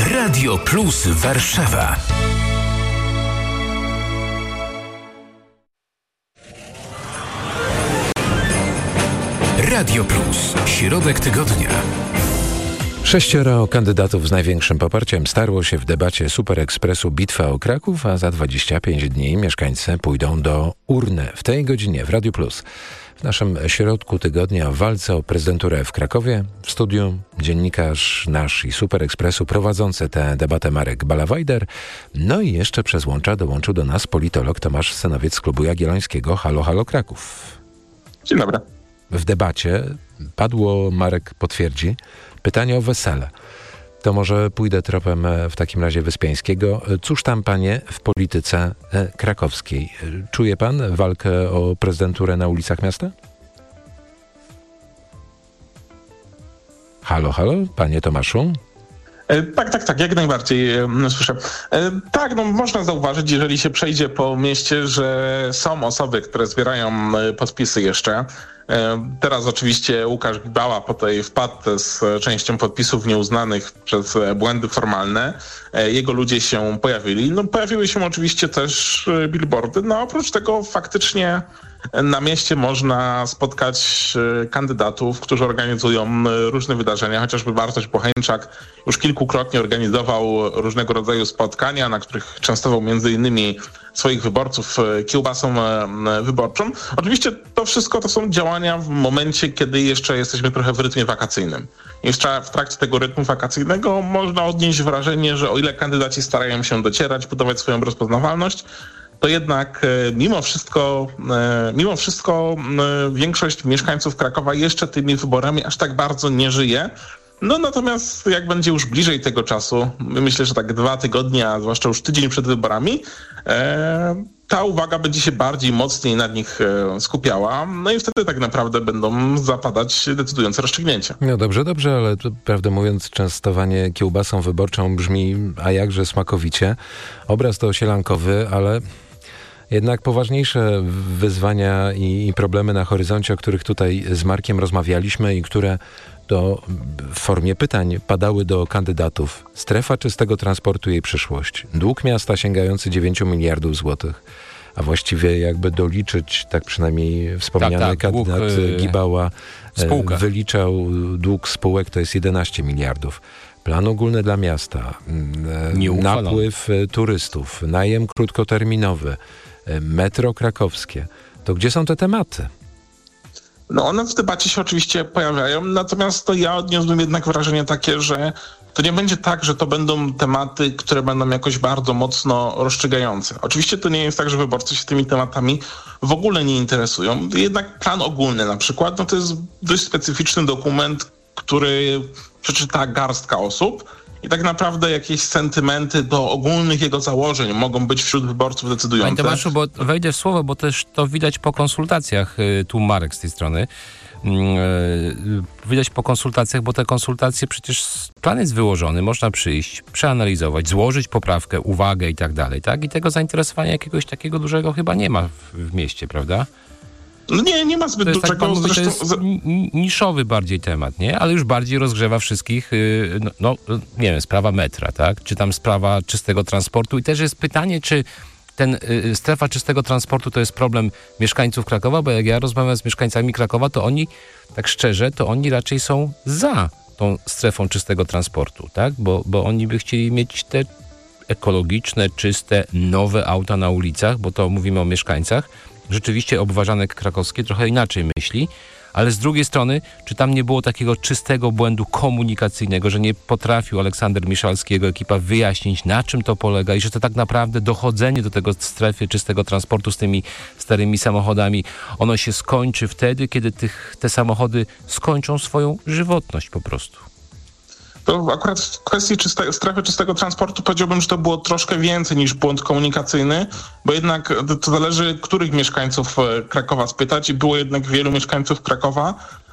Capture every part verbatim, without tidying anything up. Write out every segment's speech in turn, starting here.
Radio Plus Warszawa. Radio Plus. Środek tygodnia. Sześcioro kandydatów z największym poparciem starło się w debacie Super Expressu Bitwa o Kraków, a za dwadzieścia pięć dni mieszkańcy pójdą do urny. W tej godzinie w Radio Plus, w naszym środku tygodnia, w walce o prezydenturę w Krakowie, w studiu dziennikarz nasz i Super Expressu prowadzący tę debatę Marek Ballawajder. No i jeszcze przez łącza dołączył do nas politolog Tomasz Synowiec z Klubu Jagiellońskiego. Halo, halo Kraków. Dzień dobry. W debacie padło, Marek potwierdzi, pytanie o wesele. To może pójdę tropem w takim razie Wyspiańskiego. Cóż tam, panie, w polityce krakowskiej? Czuje pan walkę o prezydenturę na ulicach miasta? Halo, halo, panie Tomaszu? Tak, tak, tak, jak najbardziej słyszę. Tak, no można zauważyć, jeżeli się przejdzie po mieście, że są osoby, które zbierają podpisy jeszcze. Teraz oczywiście Łukasz Gibała po tej wpadce z częścią podpisów nieuznanych przez błędy formalne. Jego ludzie się pojawili. No pojawiły się oczywiście też billboardy. No oprócz tego faktycznie na mieście można spotkać kandydatów, którzy organizują różne wydarzenia. Chociażby Bartosz Bocheńczak już kilkukrotnie organizował różnego rodzaju spotkania, na których częstował między innymi swoich wyborców kiełbasą wyborczą. Oczywiście to wszystko to są działania w momencie, kiedy jeszcze jesteśmy trochę w rytmie wakacyjnym. Jeszcze w trakcie tego rytmu wakacyjnego można odnieść wrażenie, że o ile kandydaci starają się docierać, budować swoją rozpoznawalność, to jednak mimo wszystko, mimo wszystko większość mieszkańców Krakowa jeszcze tymi wyborami aż tak bardzo nie żyje. No natomiast jak będzie już bliżej tego czasu, myślę, że tak dwa tygodnie, a zwłaszcza już tydzień przed wyborami, e, ta uwaga będzie się bardziej, mocniej nad nich e, skupiała, no i wtedy tak naprawdę będą zapadać decydujące rozstrzygnięcia. No dobrze, dobrze, ale to, prawdę mówiąc, częstowanie kiełbasą wyborczą brzmi a jakże smakowicie. Obraz to sielankowy, ale jednak poważniejsze wyzwania i, i problemy na horyzoncie, o których tutaj z Markiem rozmawialiśmy i które to w formie pytań padały do kandydatów. Strefa czystego transportu i jej przyszłość. Dług miasta sięgający dziewięć miliardów złotych. A właściwie jakby doliczyć, tak przynajmniej wspomniany tak, tak, kandydat dług, Gibała spółka. wyliczał dług spółek, to jest jedenaście miliardów. Plan ogólny dla miasta, napływ turystów, najem krótkoterminowy, metro krakowskie. To gdzie są te tematy? No one w debacie się oczywiście pojawiają, natomiast to ja odniosłem jednak wrażenie takie, że to nie będzie tak, że to będą tematy, które będą jakoś bardzo mocno rozstrzygające. Oczywiście to nie jest tak, że wyborcy się tymi tematami w ogóle nie interesują. Jednak plan ogólny na przykład, no to jest dość specyficzny dokument, który przeczyta garstka osób. I tak naprawdę jakieś sentymenty do ogólnych jego założeń mogą być wśród wyborców decydujące. Panie Tomaszu, bo wejdę w słowo, bo też to widać po konsultacjach, tu Marek z tej strony, widać po konsultacjach, bo te konsultacje przecież plan jest wyłożony, można przyjść, przeanalizować, złożyć poprawkę, uwagę i tak dalej, tak? I tego zainteresowania jakiegoś takiego dużego chyba nie ma w, w mieście, prawda? No nie, nie ma zbyt to jest, dużego. Tak mówi, zresztą... to jest niszowy bardziej temat, nie? Ale już bardziej rozgrzewa wszystkich, no, no nie wiem, sprawa metra, tak? Czy tam sprawa czystego transportu i też jest pytanie, czy ten y, strefa czystego transportu to jest problem mieszkańców Krakowa, bo jak ja rozmawiam z mieszkańcami Krakowa, to oni, tak szczerze, to oni raczej są za tą strefą czystego transportu, tak? Bo, bo oni by chcieli mieć te ekologiczne, czyste, nowe auta na ulicach, bo to mówimy o mieszkańcach. Rzeczywiście obważanek krakowski trochę inaczej myśli, ale z drugiej strony, czy tam nie było takiego czystego błędu komunikacyjnego, że nie potrafił Aleksander Miszalski, jego ekipa wyjaśnić, na czym to polega i że to tak naprawdę dochodzenie do tego strefy czystego transportu z tymi starymi samochodami, ono się skończy wtedy, kiedy tych, te samochody skończą swoją żywotność po prostu. To akurat w kwestii czyste, strefy czystego transportu powiedziałbym, że to było troszkę więcej niż błąd komunikacyjny, bo jednak to zależy, których mieszkańców Krakowa spytać i było jednak wielu mieszkańców Krakowa,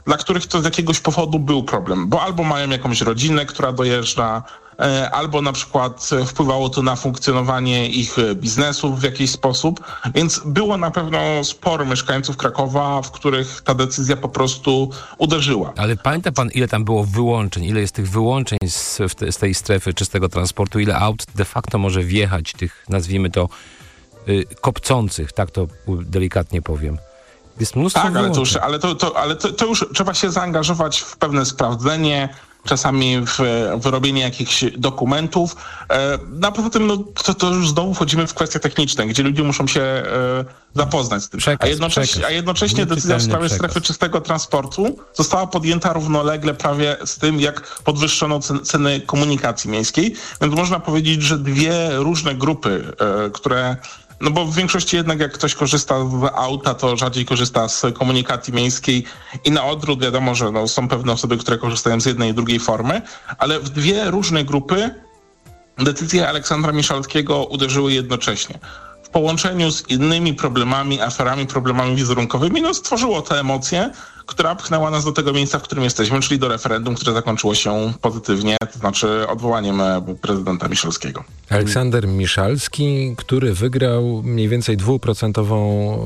dla których to z jakiegoś powodu był problem, bo albo mają jakąś rodzinę, która dojeżdża, albo na przykład wpływało to na funkcjonowanie ich biznesów w jakiś sposób, więc było na pewno sporo mieszkańców Krakowa, w których ta decyzja po prostu uderzyła. Ale pamięta pan, ile tam było wyłączeń, ile jest tych wyłączeń z, z tej strefy czystego transportu, ile aut de facto może wjechać, tych, nazwijmy to, y, kopcących, tak to delikatnie powiem. Jest mnóstwo tak, ale, to już, wyłączeń. ale, to, to, ale to, to już trzeba się zaangażować w pewne sprawdzenie, czasami w, w robienie jakichś dokumentów. E, no a poza tym no, to, to już znowu wchodzimy w kwestie techniczne, gdzie ludzie muszą się e, zapoznać z tym. Przekaz, a jednocześnie, przekaz. a jednocześnie decyzja w sprawie przekaz. strefy czystego transportu została podjęta równolegle prawie z tym, jak podwyższono cen, ceny komunikacji miejskiej. Więc można powiedzieć, że dwie różne grupy, e, które... No bo w większości jednak jak ktoś korzysta z auta, to rzadziej korzysta z komunikacji miejskiej i na odwrót wiadomo, że no, są pewne osoby, które korzystają z jednej i drugiej formy, ale w dwie różne grupy decyzje Aleksandra Miszalskiego uderzyły jednocześnie. W połączeniu z innymi problemami, aferami, problemami wizerunkowymi, no stworzyło te emocje, która pchnęła nas do tego miejsca, w którym jesteśmy, czyli do referendum, które zakończyło się pozytywnie, to znaczy odwołaniem prezydenta Miszalskiego. Aleksander Miszalski, który wygrał mniej więcej dwuprocentową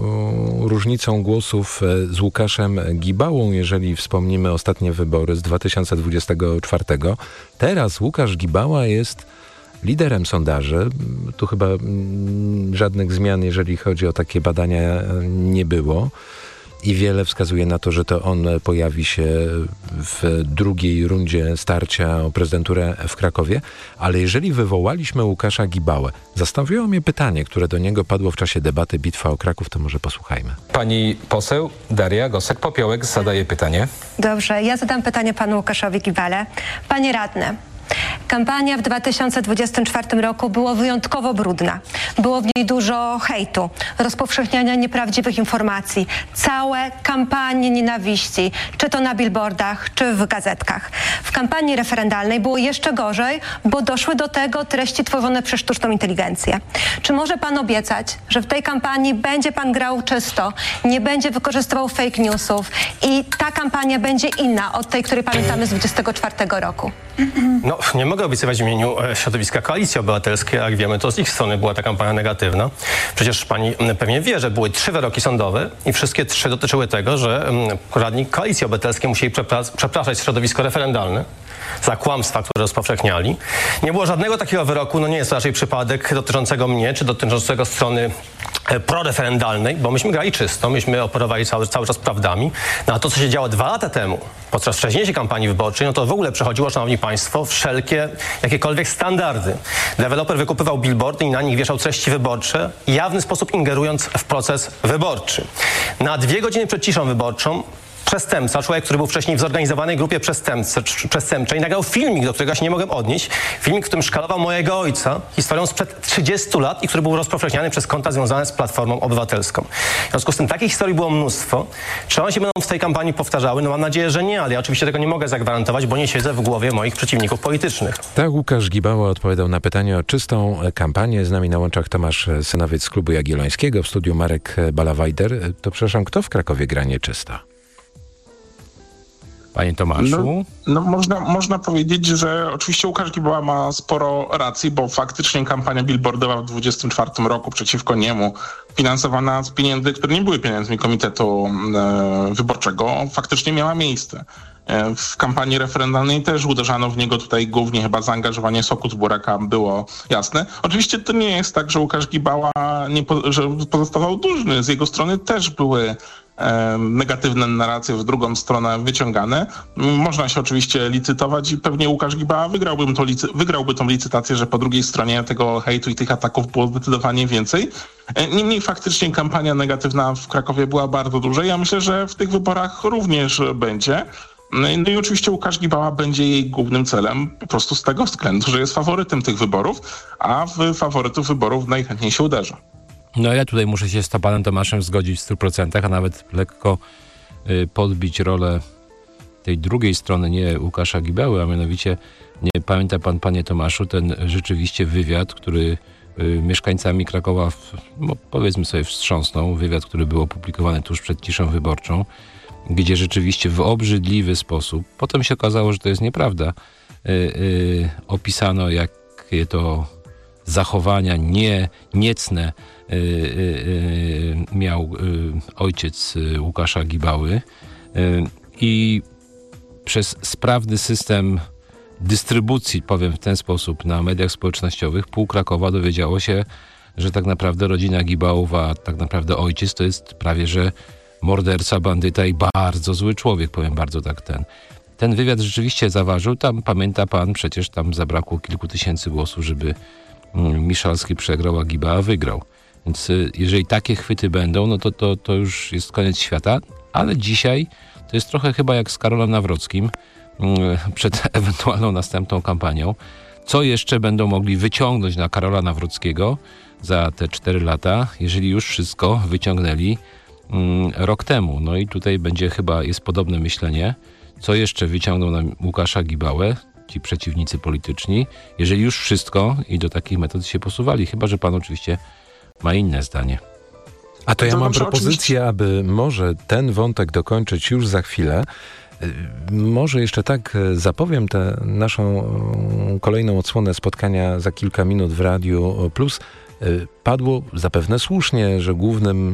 różnicą głosów z Łukaszem Gibałą, jeżeli wspomnimy ostatnie wybory z dwa tysiące dwudziestego czwartego. Teraz Łukasz Gibała jest liderem sondaży. Tu chyba żadnych zmian, jeżeli chodzi o takie badania, nie było. I wiele wskazuje na to, że to on pojawi się w drugiej rundzie starcia o prezydenturę w Krakowie. Ale jeżeli wywołaliśmy Łukasza Gibałę, zastanowiło mnie pytanie, które do niego padło w czasie debaty Bitwa o Kraków, to może posłuchajmy. Pani poseł Daria Gosek-Popiołek zadaje pytanie. Dobrze, ja zadam pytanie panu Łukaszowi Gibale. Panie radny, kampania w dwa tysiące dwudziestym czwartym roku była wyjątkowo brudna. Było w niej dużo hejtu, rozpowszechniania nieprawdziwych informacji, całe kampanie nienawiści, czy to na billboardach, czy w gazetkach. W kampanii referendalnej było jeszcze gorzej, bo doszły do tego treści tworzone przez sztuczną inteligencję. Czy może pan obiecać, że w tej kampanii będzie pan grał czysto, nie będzie wykorzystywał fake newsów i ta kampania będzie inna od tej, której pamiętamy z dwudziestego czwartego roku? No, nie mogę obiecywać w imieniu środowiska Koalicji Obywatelskiej, jak wiemy, to z ich strony była ta kampania negatywna. Przecież pani pewnie wie, że były trzy wyroki sądowe i wszystkie trzy dotyczyły tego, że radni Koalicji Obywatelskiej musieli przepra- przepraszać środowisko referendalne za kłamstwa, które rozpowszechniali. Nie było żadnego takiego wyroku, no nie jest to raczej przypadek dotyczącego mnie, czy dotyczącego strony proreferendalnej, bo myśmy grali czysto, myśmy operowali cały, cały czas prawdami. No a to, co się działo dwa lata temu, podczas wcześniejszej kampanii wyborczej, no to w ogóle przechodziło, szanowni państwo, wszelkie, jakiekolwiek standardy. Deweloper wykupywał billboardy i na nich wieszał treści wyborcze, jawny sposób ingerując w proces wyborczy. Na dwie godziny przed ciszą wyborczą przestępca, człowiek, który był wcześniej w zorganizowanej grupie przestępczej, nagrał filmik, do którego się nie mogłem odnieść. Filmik, w którym szkalował mojego ojca historią sprzed trzydziestu lat i który był rozpowszechniany przez konta związane z Platformą Obywatelską. W związku z tym takich historii było mnóstwo. Czy one się będą w tej kampanii powtarzały? No mam nadzieję, że nie, ale ja oczywiście tego nie mogę zagwarantować, bo nie siedzę w głowie moich przeciwników politycznych. Tak, Łukasz Gibała odpowiadał na pytanie o czystą kampanię. Z nami na łączach Tomasz Synowiec z Klubu Jagiellońskiego, w studiu Marek Balawajder. To przepraszam, kto w Krakowie gra nieczysto? Panie Tomaszu? No, no można, można powiedzieć, że oczywiście Łukasz Gibała ma sporo racji, bo faktycznie kampania billboardowa w dwudziestym czwartym roku przeciwko niemu, finansowana z pieniędzy, które nie były pieniędzmi Komitetu e, Wyborczego, faktycznie miała miejsce. E, w kampanii referendalnej też uderzano w niego tutaj głównie chyba zaangażowanie soku z buraka było jasne. Oczywiście to nie jest tak, że Łukasz Gibała nie po, że pozostawał dłużny. Z jego strony też były negatywne narracje w drugą stronę wyciągane. Można się oczywiście licytować i pewnie Łukasz Gibała wygrałby, to licy- wygrałby tą licytację, że po drugiej stronie tego hejtu i tych ataków było zdecydowanie więcej. Niemniej faktycznie kampania negatywna w Krakowie była bardzo duża. Ja myślę, że w tych wyborach również będzie. No i oczywiście Łukasz Gibała będzie jej głównym celem po prostu z tego względu, że jest faworytem tych wyborów, a w faworytów wyborów najchętniej się uderza. No ja tutaj muszę się z panem Tomaszem zgodzić w stu procentach, a nawet lekko y, podbić rolę tej drugiej strony, nie Łukasza Gibały, a mianowicie, nie pamięta pan, panie Tomaszu, ten rzeczywiście wywiad, który y, mieszkańcami Krakowa, w, no, powiedzmy sobie, wstrząsnął, wywiad, który był opublikowany tuż przed ciszą wyborczą, gdzie rzeczywiście w obrzydliwy sposób, potem się okazało, że to jest nieprawda, yy, yy, opisano, jakie to zachowania nie, niecne yy, yy, miał yy, ojciec yy, Łukasza Gibały yy, i przez sprawny system dystrybucji, powiem w ten sposób, na mediach społecznościowych pół Krakowa dowiedziało się, że tak naprawdę rodzina Gibałów, a tak naprawdę ojciec to jest prawie że morderca, bandyta i bardzo zły człowiek, powiem bardzo tak ten. Ten wywiad rzeczywiście zaważył, tam pamięta pan, przecież tam zabrakło kilku tysięcy głosów, żeby Miszalski przegrał, a Gibała wygrał. Więc jeżeli takie chwyty będą, no to, to, to już jest koniec świata, ale dzisiaj to jest trochę chyba jak z Karolem Nawrockim przed ewentualną następną kampanią. Co jeszcze będą mogli wyciągnąć na Karola Nawrockiego za te cztery lata, jeżeli już wszystko wyciągnęli mm, rok temu. No i tutaj będzie chyba, jest podobne myślenie, co jeszcze wyciągną na Łukasza Gibałę ci przeciwnicy polityczni, jeżeli już wszystko i do takich metod się posuwali, chyba że pan oczywiście ma inne zdanie. A to ja To mam dobrze, propozycję, oczywiście. aby może ten wątek dokończyć już za chwilę. Może jeszcze tak zapowiem tę naszą kolejną odsłonę spotkania za kilka minut w Radiu Plus. Padło zapewne słusznie, że głównym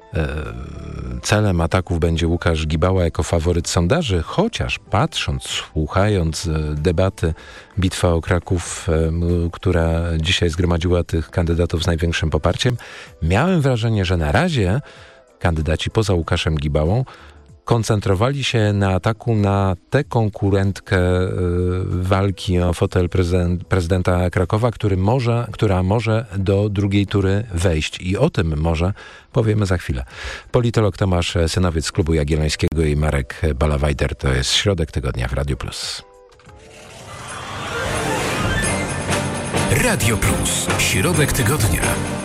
celem ataków będzie Łukasz Gibała jako faworyt sondaży, chociaż patrząc, słuchając debaty Bitwa o Kraków, która dzisiaj zgromadziła tych kandydatów z największym poparciem, miałem wrażenie, że na razie kandydaci poza Łukaszem Gibałą koncentrowali się na ataku na tę konkurentkę y, walki o fotel prezydent, prezydenta Krakowa, który może, która może do drugiej tury wejść. I o tym może powiemy za chwilę. Politolog Tomasz Synowiec z Klubu Jagiellońskiego i Marek Balawajder. To jest Środek Tygodnia w Radiu Plus. Radio Plus. Środek Tygodnia.